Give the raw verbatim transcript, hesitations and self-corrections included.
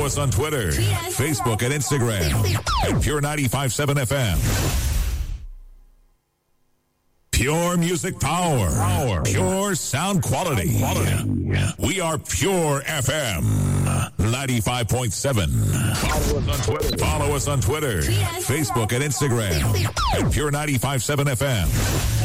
us on Twitter, Facebook, and Instagram at Pure ninety-five point seven F M. Pure music power. Power. Pure sound quality. quality. We are Pure F M ninety-five point seven. Follow us on Twitter. Follow us on Twitter, Facebook, and Instagram at Pure ninety-five point seven F M.